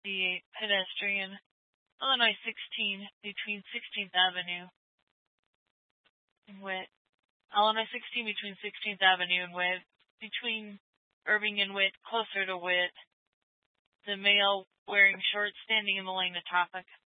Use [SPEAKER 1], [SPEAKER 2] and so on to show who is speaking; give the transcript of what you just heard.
[SPEAKER 1] the pedestrian. Illinois 16 between 16th Avenue and Witt. Illinois 16 between 16th Avenue and Witt. Between Irving and Witt, closer to Witt. The male wearing shorts standing in the lane of traffic.